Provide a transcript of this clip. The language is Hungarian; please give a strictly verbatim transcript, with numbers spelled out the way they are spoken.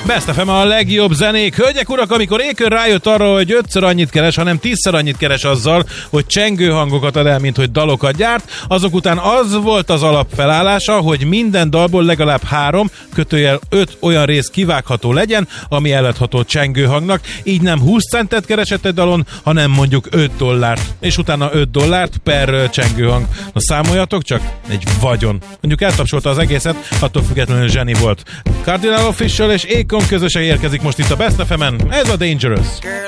Best ef em a legjobb zenék. Hölgyek, urak, amikor Akon rájött arra, hogy ötször annyit keres, hanem tízszer annyit keres azzal, hogy csengő hangokat ad el, mint hogy dalokat gyárt, azok után az volt az alapfelállása, hogy minden dalból legalább három, kötőjel öt olyan rész kivágható legyen, ami eladható csengő hangnak, így nem húsz centet keresett egy dalon, hanem mondjuk öt dollárt, és utána öt dollárt per csengő hang. Na számoljatok csak, egy vagyon. Mondjuk eltapsolta az egészet, attól függetlenül zseni volt. Cardinal Official és Akon közösen érkezik most itt a Best ef emen, ez a Dangerous.